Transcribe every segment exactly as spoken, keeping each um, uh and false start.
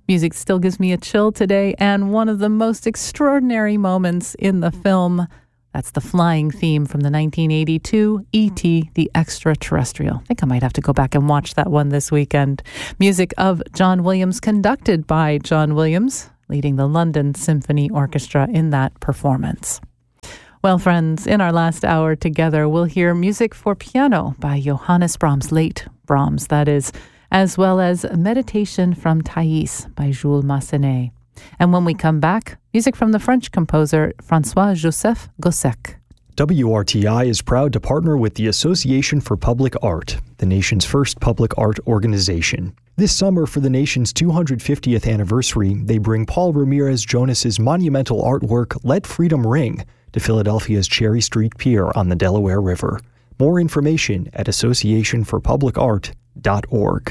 Music still gives me a chill today, and one of the most extraordinary moments in the film, that's the flying theme from the nineteen eighty-two E T the Extraterrestrial. I think I might have to go back and watch that one this weekend. Music of John Williams, conducted by John Williams, leading the London Symphony Orchestra in that performance. Well, friends, in our last hour together, we'll hear music for piano by Johannes Brahms, late Brahms, that is, as well as Meditation from Thais by Jules Massenet. And when we come back, music from the French composer François-Joseph Gossec. W R T I is proud to partner with the Association for Public Art, the nation's first public art organization. This summer, for the nation's two hundred fiftieth anniversary, they bring Paul Ramirez Jonas's monumental artwork Let Freedom Ring to Philadelphia's Cherry Street Pier on the Delaware River. More information at association for public art dot org.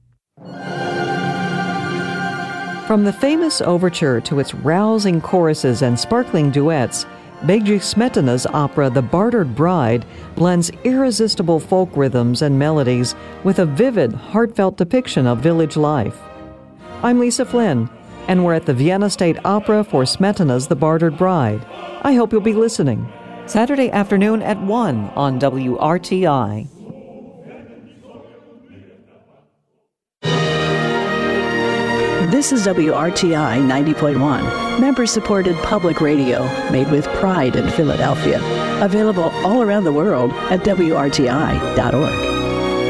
From the famous overture to its rousing choruses and sparkling duets, Bedřich Smetana's opera The Bartered Bride blends irresistible folk rhythms and melodies with a vivid, heartfelt depiction of village life. I'm Lisa Flynn, and we're at the Vienna State Opera for Smetana's The Bartered Bride. I hope you'll be listening. Saturday afternoon at one on W R T I. This is W R T I ninety point one, member-supported public radio made with pride in Philadelphia. Available all around the world at W R T I dot org.